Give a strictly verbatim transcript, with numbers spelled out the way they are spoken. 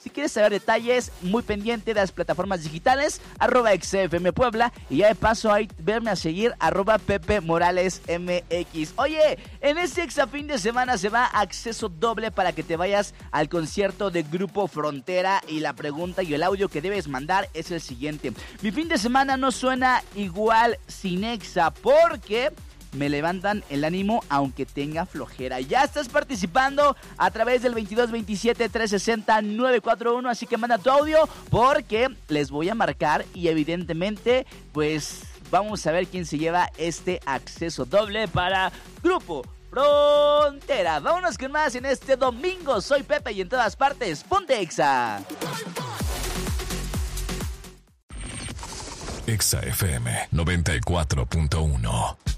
Si quieres saber detalles, muy pendiente de las plataformas digitales, arroba X F M Puebla, y ya de paso ahí verme a seguir, arroba Pepe Morales M X. Oye, en este exa fin de semana se va acceso doble para que te vayas al concierto de Grupo Frontera, y la pregunta y el audio que debes mandar es el siguiente: mi fin de semana no suena igual sin exa porque me levantan el ánimo aunque tenga flojera. Ya estás participando a través del veintidós veintisiete trescientos sesenta nueve cuatro uno, así que manda tu audio porque les voy a marcar y evidentemente pues vamos a ver quién se lleva este acceso doble para Grupo Frontera. Vámonos con más en este domingo. Soy Pepe y en todas partes ponte exa. Exa F M noventa y cuatro punto uno.